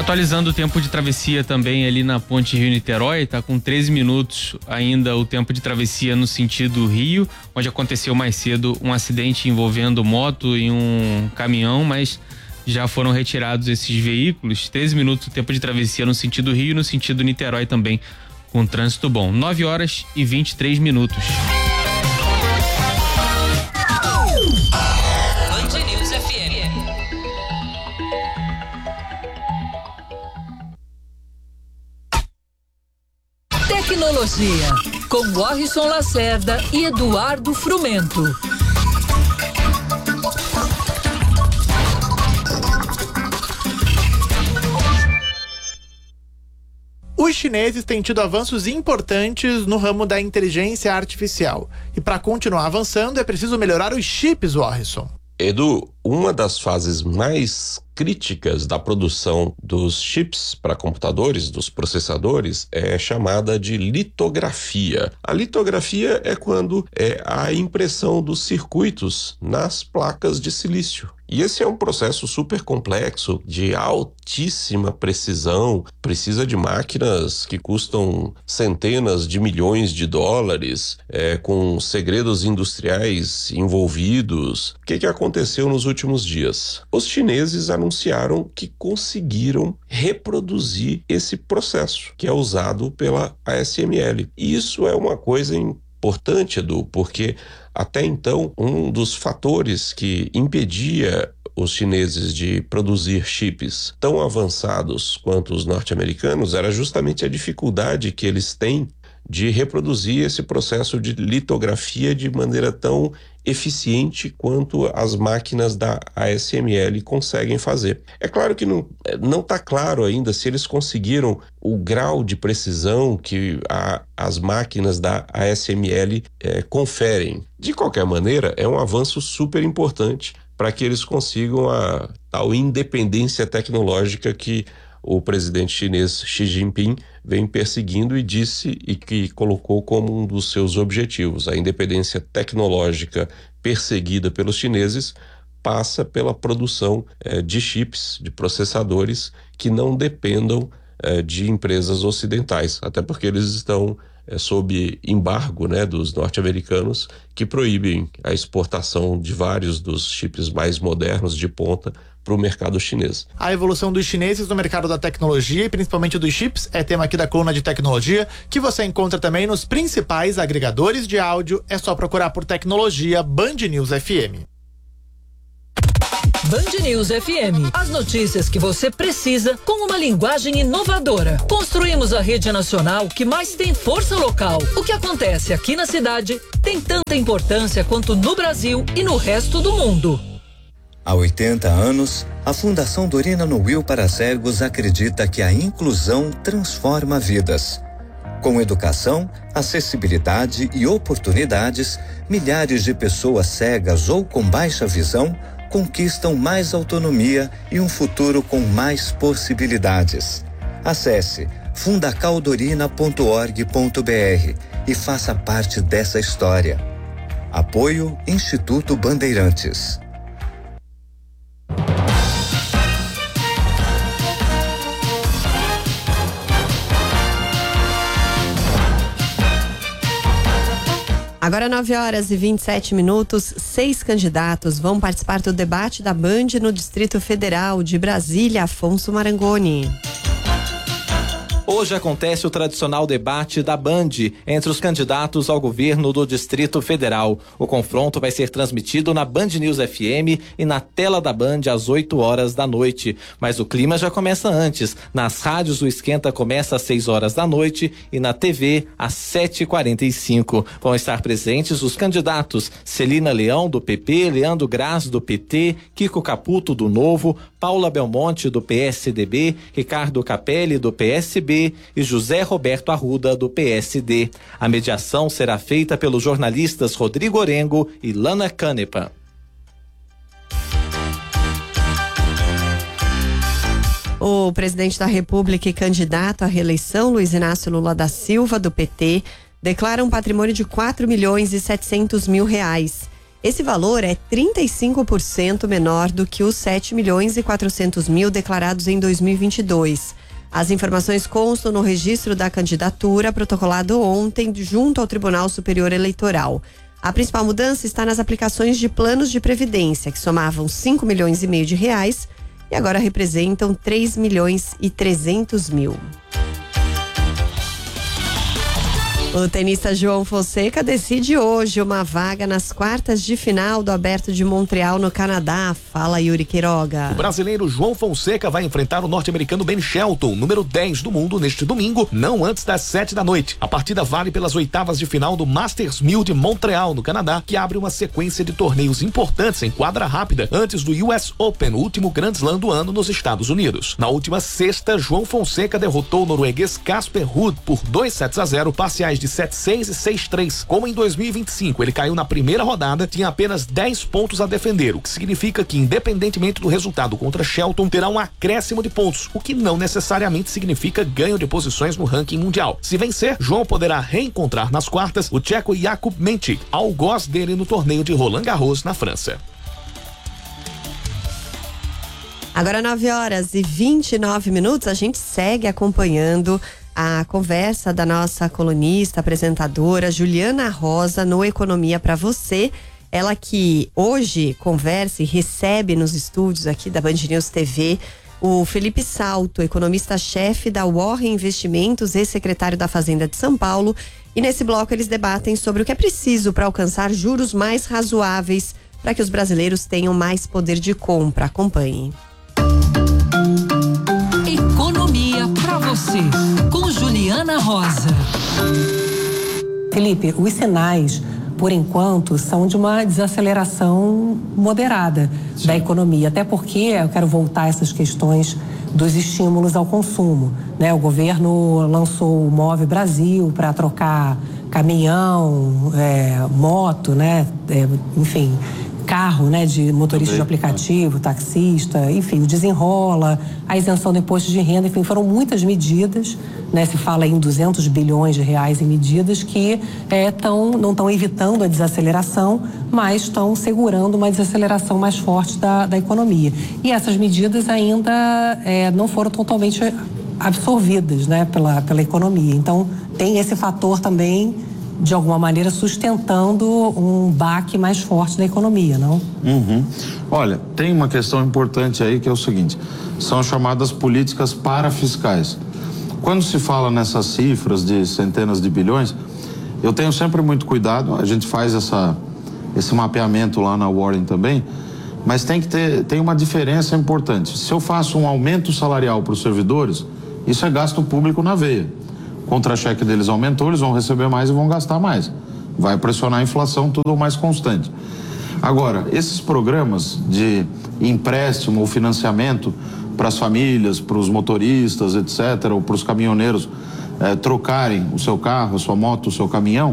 Atualizando o tempo de travessia também ali na ponte Rio-Niterói, tá com 13 minutos ainda o tempo de travessia no sentido Rio, onde aconteceu mais cedo um acidente envolvendo moto e um caminhão, mas já foram retirados esses veículos. 13 minutos o tempo de travessia no sentido Rio e no sentido Niterói também, com trânsito bom. 9 horas e 23 minutos. Band News FM. Tecnologia, com Warrison Lacerda e Eduardo Frumento. Os chineses têm tido avanços importantes no ramo da inteligência artificial. E para continuar avançando, é preciso melhorar os chips, Warrison. Edu, uma das fases mais críticas da produção dos chips para computadores, dos processadores, é chamada de litografia. A litografia é quando é a impressão dos circuitos nas placas de silício. E esse é um processo super complexo, de altíssima precisão, precisa de máquinas que custam centenas de milhões de dólares, com segredos industriais envolvidos. O que aconteceu nos últimos dias? Os chineses anunciaram que conseguiram reproduzir esse processo, que é usado pela ASML. E isso é uma coisa importante, Edu, porque até então um dos fatores que impedia os chineses de produzir chips tão avançados quanto os norte-americanos era justamente a dificuldade que eles têm de reproduzir esse processo de litografia de maneira tão eficiente quanto as máquinas da ASML conseguem fazer. É claro que não está claro ainda se eles conseguiram o grau de precisão que as máquinas da ASML conferem. De qualquer maneira, é um avanço super importante para que eles consigam a tal independência tecnológica que o presidente chinês Xi Jinping vem perseguindo e que colocou como um dos seus objetivos. A independência tecnológica perseguida pelos chineses passa pela produção de chips, de processadores que não dependam de empresas ocidentais, até porque eles estão sob embargo, dos norte-americanos, que proíbem a exportação de vários dos chips mais modernos de ponta para o mercado chinês. A evolução dos chineses no mercado da tecnologia e principalmente dos chips é tema aqui da coluna de tecnologia, que você encontra também nos principais agregadores de áudio. É só procurar por Tecnologia Band News FM. Band News FM. As notícias que você precisa com uma linguagem inovadora. Construímos a rede nacional que mais tem força local. O que acontece aqui na cidade tem tanta importância quanto no Brasil e no resto do mundo. Há 80 anos, a Fundação Dorina Noil para Cegos acredita que a inclusão transforma vidas. Com educação, acessibilidade e oportunidades, milhares de pessoas cegas ou com baixa visão conquistam mais autonomia e um futuro com mais possibilidades. Acesse fundacaldorina.org.br e faça parte dessa história. Apoio Instituto Bandeirantes. Agora 9 horas e 27 minutos, 6 candidatos vão participar do debate da Band no Distrito Federal de Brasília. Afonso Marangoni. Hoje acontece o tradicional debate da Band entre os candidatos ao governo do Distrito Federal. O confronto vai ser transmitido na Band News FM e na tela da Band às 8 horas da noite. Mas o clima já começa antes. Nas rádios o esquenta começa às 6 horas da noite e na TV às 7h45. Vão estar presentes os candidatos Celina Leão, do PP, Leandro Graz, do PT, Kiko Caputo, do Novo, Paula Belmonte, do PSDB, Ricardo Capelli, do PSB e José Roberto Arruda, do PSD. A mediação será feita pelos jornalistas Rodrigo Orengo e Lana Canepa. O presidente da República e candidato à reeleição, Luiz Inácio Lula da Silva, do PT, declara um patrimônio de R$ 4.700.000. Esse valor é 35% menor do que os 7.400.000 declarados em 2022. As informações constam no registro da candidatura protocolado ontem junto ao Tribunal Superior Eleitoral. A principal mudança está nas aplicações de planos de previdência, que somavam 5,5 milhões de reais e agora representam 3.300.000. O tenista João Fonseca decide hoje uma vaga nas quartas de final do Aberto de Montreal, no Canadá. Fala, Yuri Queiroga. O brasileiro João Fonseca vai enfrentar o norte-americano Ben Shelton, número 10 do mundo, neste domingo, não antes das 7 da noite. A partida vale pelas oitavas de final do Masters 1000 de Montreal, no Canadá, que abre uma sequência de torneios importantes em quadra rápida antes do US Open, o último Grand Slam do ano nos Estados Unidos. Na última sexta, João Fonseca derrotou o norueguês Casper Ruud por 2-0, parciais de 7-6 e 6-3. Como em 2025 ele caiu na primeira rodada, tinha apenas 10 pontos a defender, o que significa que, independentemente do resultado contra Shelton, terá um acréscimo de pontos, o que não necessariamente significa ganho de posições no ranking mundial. Se vencer, João poderá reencontrar nas quartas o tcheco Jakub Menchik, algoz dele no torneio de Roland Garros, na França. Agora 9h29, a gente segue acompanhando a conversa da nossa colunista, apresentadora Juliana Rosa no Economia para Você. Ela que hoje conversa e recebe nos estúdios aqui da Band News TV o Felipe Salto, economista-chefe da Warren Investimentos e secretário da Fazenda de São Paulo. E nesse bloco eles debatem sobre o que é preciso para alcançar juros mais razoáveis para que os brasileiros tenham mais poder de compra. Acompanhem. Economia para você, com Juliana Rosa. Felipe, os sinais, por enquanto, são de uma desaceleração moderada da economia, até porque eu quero voltar a essas questões dos estímulos ao consumo, né? O governo lançou o Move Brasil para trocar caminhão, moto, né? Enfim, carro, né, de motorista de aplicativo, taxista, enfim, o desenrola, a isenção do imposto de renda, enfim, foram muitas medidas, né, se fala em 200 bilhões de reais em medidas que não estão evitando a desaceleração, mas estão segurando uma desaceleração mais forte da economia. E essas medidas ainda não foram totalmente absorvidas, né, pela economia. Então, tem esse fator também, de alguma maneira, sustentando um baque mais forte da economia, não? Uhum. Olha, tem uma questão importante aí que é o seguinte, são chamadas políticas parafiscais. Quando se fala nessas cifras de centenas de bilhões, eu tenho sempre muito cuidado, a gente faz esse mapeamento lá na Warren também, mas tem uma diferença importante. Se eu faço um aumento salarial para os servidores, isso é gasto público na veia. O contra-cheque deles aumentou, eles vão receber mais e vão gastar mais. Vai pressionar a inflação, tudo mais constante. Agora, esses programas de empréstimo ou financiamento para as famílias, para os motoristas, etc., ou para os caminhoneiros trocarem o seu carro, a sua moto, o seu caminhão,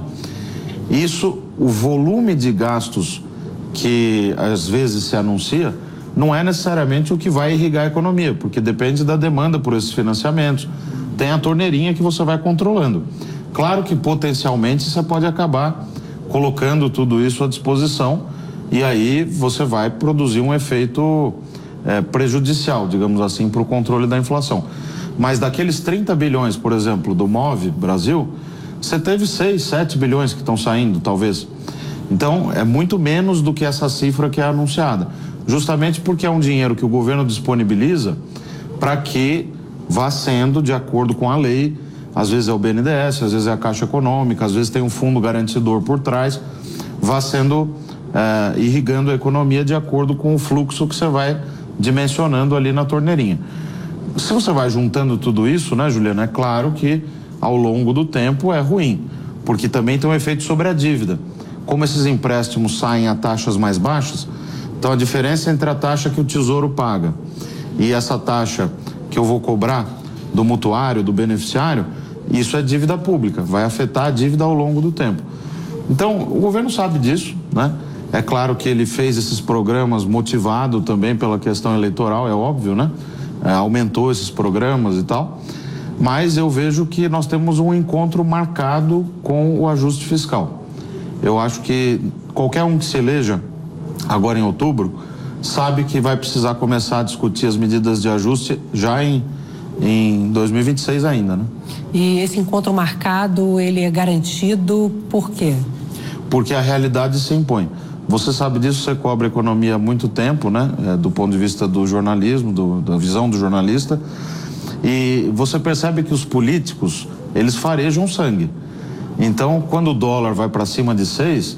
isso, o volume de gastos que às vezes se anuncia, não é necessariamente o que vai irrigar a economia, porque depende da demanda por esses financiamentos. Tem a torneirinha que você vai controlando. Claro que potencialmente você pode acabar colocando tudo isso à disposição e aí você vai produzir um efeito prejudicial, digamos assim, para o controle da inflação. Mas daqueles 30 bilhões, por exemplo, do Move Brasil, você teve 6, 7 bilhões que estão saindo, talvez. Então, é muito menos do que essa cifra que é anunciada. Justamente porque é um dinheiro que o governo disponibiliza para que vá sendo de acordo com a lei, às vezes é o BNDES, às vezes é a Caixa Econômica, às vezes tem um fundo garantidor por trás, vá sendo irrigando a economia de acordo com o fluxo que você vai dimensionando ali na torneirinha. Se você vai juntando tudo isso, né, Juliana, é claro que ao longo do tempo é ruim, porque também tem um efeito sobre a dívida. Como esses empréstimos saem a taxas mais baixas, então a diferença entre a taxa que o Tesouro paga e essa taxa que eu vou cobrar do mutuário, do beneficiário, isso é dívida pública, vai afetar a dívida ao longo do tempo. Então, o governo sabe disso, né? É claro que ele fez esses programas motivado também pela questão eleitoral, é óbvio, né? Aumentou esses programas e tal, mas eu vejo que nós temos um encontro marcado com o ajuste fiscal. Eu acho que qualquer um que se eleja agora em outubro sabe que vai precisar começar a discutir as medidas de ajuste já em 2026 ainda, né? E esse encontro marcado, ele é garantido por quê? Porque a realidade se impõe. Você sabe disso, você cobre a economia há muito tempo, né? Do ponto de vista do jornalismo, da visão do jornalista. E você percebe que os políticos, eles farejam sangue. Então, quando o dólar vai para cima de 6,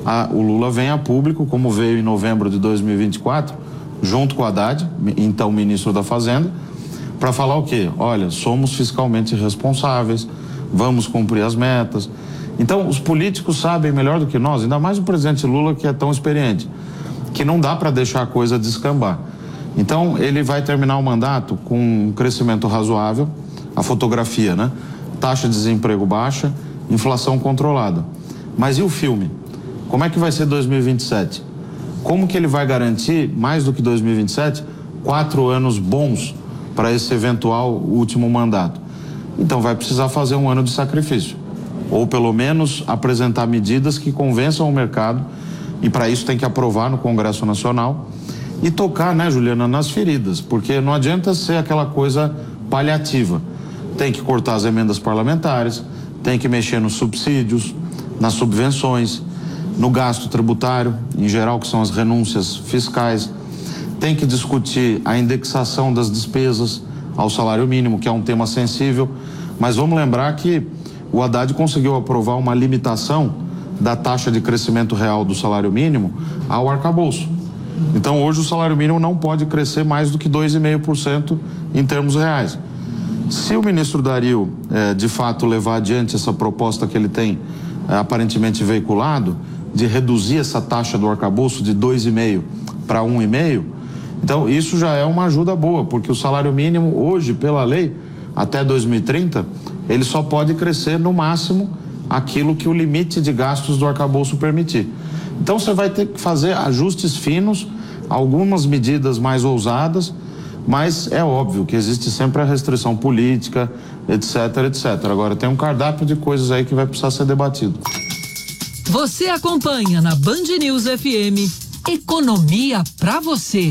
o Lula vem a público, como veio em novembro de 2024, junto com o Haddad, então ministro da Fazenda, para falar o quê? Olha, somos fiscalmente responsáveis, vamos cumprir as metas. Então, os políticos sabem melhor do que nós, ainda mais o presidente Lula, que é tão experiente, que não dá para deixar a coisa descambar. Então, ele vai terminar o mandato com um crescimento razoável, a fotografia, né? Taxa de desemprego baixa, inflação controlada. Mas e o filme? Como é que vai ser 2027? Como que ele vai garantir, mais do que 2027, 4 anos bons para esse eventual último mandato? Então vai precisar fazer um ano de sacrifício, ou pelo menos apresentar medidas que convençam o mercado, e para isso tem que aprovar no Congresso Nacional e tocar, né, Juliana, nas feridas, porque não adianta ser aquela coisa paliativa. Tem que cortar as emendas parlamentares, tem que mexer nos subsídios, nas subvenções, no gasto tributário, em geral, que são as renúncias fiscais. Tem que discutir a indexação das despesas ao salário mínimo, que é um tema sensível, mas vamos lembrar que o Haddad conseguiu aprovar uma limitação da taxa de crescimento real do salário mínimo ao arcabouço. Então, hoje o salário mínimo não pode crescer mais do que 2,5% em termos reais. Se o ministro Dario, de fato, levar adiante essa proposta que ele tem aparentemente veiculado, de reduzir essa taxa do arcabouço de 2,5% para 1,5%, então isso já é uma ajuda boa, porque o salário mínimo hoje, pela lei, até 2030, ele só pode crescer no máximo aquilo que o limite de gastos do arcabouço permitir. Então você vai ter que fazer ajustes finos, algumas medidas mais ousadas, mas é óbvio que existe sempre a restrição política, etc, etc. Agora tem um cardápio de coisas aí que vai precisar ser debatido. Você acompanha na Band News FM Economia pra você.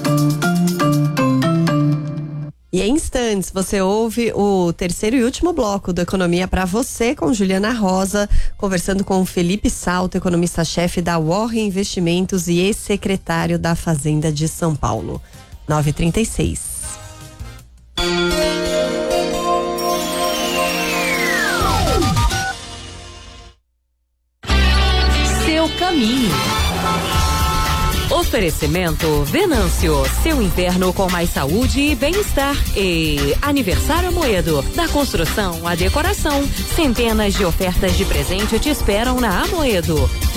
E em instantes você ouve o terceiro e último bloco do Economia pra você com Juliana Rosa, conversando com o Felipe Salto, economista-chefe da Warren Investimentos e ex-secretário da Fazenda de São Paulo. 9h36. Seu caminho. Oferecimento Venâncio, seu inverno com mais saúde e bem-estar. E Aniversário Amoedo, da construção à decoração. Centenas de ofertas de presente te esperam na Amoedo.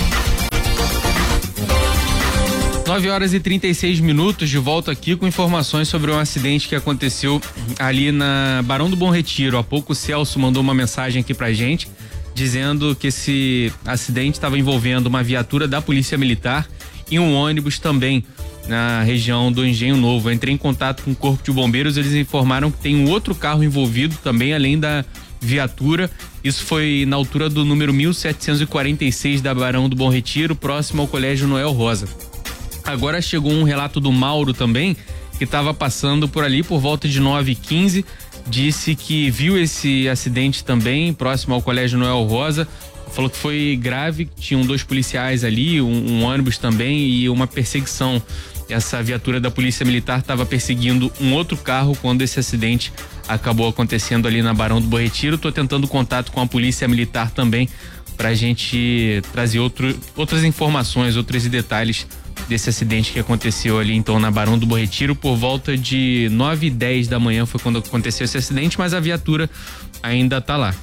9h36, de volta aqui com informações sobre um acidente que aconteceu ali na Barão do Bom Retiro. Há pouco o Celso mandou uma mensagem aqui pra gente, dizendo que esse acidente estava envolvendo uma viatura da Polícia Militar e um ônibus também na região do Engenho Novo. Eu entrei em contato com o Corpo de Bombeiros, eles informaram que tem um outro carro envolvido também, além da viatura. Isso foi na altura do número 1746 da Barão do Bom Retiro, próximo ao Colégio Noel Rosa. Agora chegou um relato do Mauro também, que estava passando por ali por volta de 9h15, disse que viu esse acidente também próximo ao Colégio Noel Rosa. Falou que foi grave, tinham 2 policiais ali, um ônibus também e uma perseguição. Essa viatura da Polícia Militar estava perseguindo um outro carro quando esse acidente acabou acontecendo ali na Barão do Bom Retiro. Tô tentando contato com a Polícia Militar também pra gente trazer outras informações, outros detalhes desse acidente que aconteceu ali então na Barão do Bom Retiro. Por volta de 9h10 da manhã foi quando aconteceu esse acidente, mas a viatura ainda tá lá.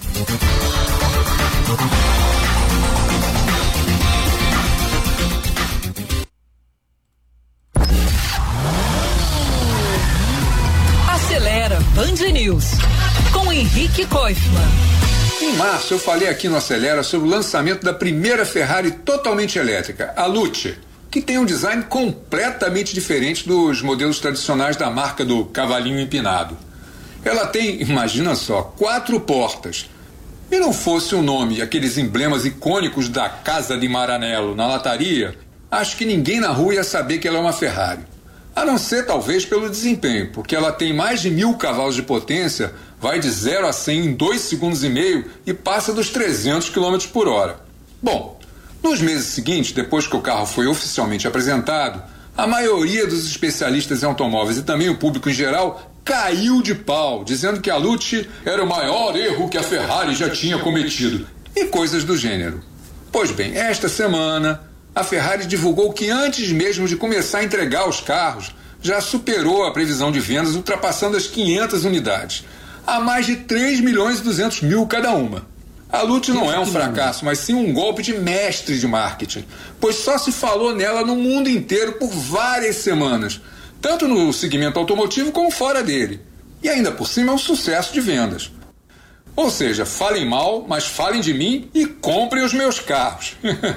Acelera Band News com Henrique Koifman. Em março eu falei aqui no Acelera sobre o lançamento da primeira Ferrari totalmente elétrica, a Lucci, que tem um design completamente diferente dos modelos tradicionais da marca do cavalinho empinado. Ela tem, imagina só, 4 portas. E não fosse o nome e aqueles emblemas icônicos da Casa de Maranello na lataria, acho que ninguém na rua ia saber que ela é uma Ferrari. A não ser talvez pelo desempenho, porque ela tem mais de 1.000 cavalos de potência, vai de 0 a 100 em 2,5 segundos e passa dos 300 km por hora. Bom, nos meses seguintes, depois que o carro foi oficialmente apresentado, a maioria dos especialistas em automóveis e também o público em geral caiu de pau, dizendo que a Lucci era o maior erro que a Ferrari já tinha cometido e coisas do gênero. Pois bem, esta semana a Ferrari divulgou que antes mesmo de começar a entregar os carros, já superou a previsão de vendas, ultrapassando as 500 unidades, a mais de 3.200.000 cada uma. A Lucci não é um fracasso, mas sim um golpe de mestre de marketing, pois só se falou nela no mundo inteiro por várias semanas, tanto no segmento automotivo como fora dele. E ainda por cima é um sucesso de vendas. Ou seja, falem mal, mas falem de mim e comprem os meus carros.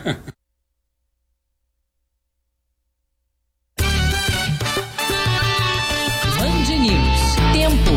Band News. Tempo.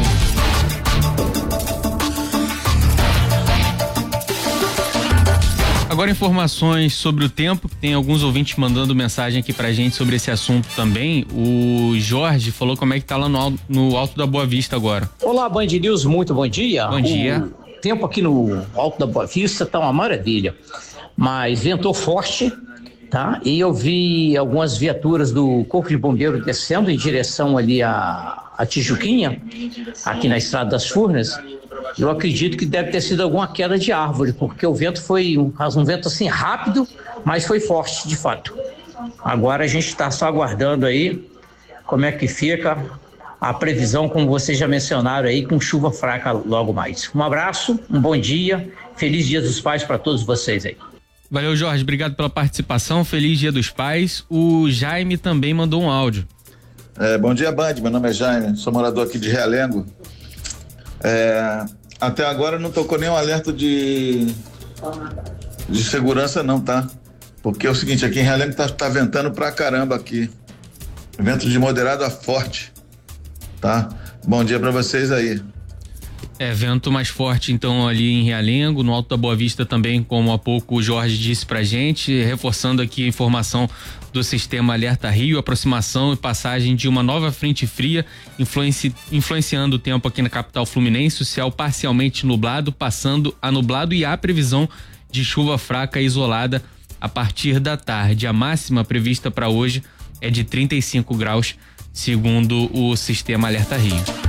Agora informações sobre o tempo, que tem alguns ouvintes mandando mensagem aqui pra gente sobre esse assunto também. O Jorge falou como é que tá lá no Alto da Boa Vista agora. Olá, Band News, muito bom dia. Bom dia. O tempo aqui no Alto da Boa Vista tá uma maravilha, mas ventou forte, tá? E eu vi algumas viaturas do Corpo de Bombeiro descendo em direção ali a Tijuquinha, aqui na Estrada das Furnas. Eu acredito que deve ter sido alguma queda de árvore, porque o vento foi um vento assim rápido, mas foi forte de fato. Agora a gente está só aguardando aí como é que fica a previsão, como vocês já mencionaram aí, com chuva fraca logo mais. Um abraço, um bom dia, feliz Dia dos Pais para todos vocês aí. Valeu, Jorge, obrigado pela participação, feliz Dia dos Pais. O Jaime também mandou um áudio. Bom dia, Band, meu nome é Jaime, sou morador aqui de Realengo. Até agora não tocou nenhum alerta de segurança não, tá? Porque é o seguinte, aqui em Realengo tá ventando pra caramba aqui. Vento de moderado a forte, tá? Bom dia pra vocês aí. Vento mais forte então ali em Realengo, no Alto da Boa Vista também, como há pouco o Jorge disse pra gente, reforçando aqui a informação do sistema Alerta Rio, aproximação e passagem de uma nova frente fria, influenciando o tempo aqui na capital fluminense, o céu parcialmente nublado, passando a nublado e há previsão de chuva fraca isolada a partir da tarde. A máxima prevista para hoje é de 35 graus, segundo o sistema Alerta Rio.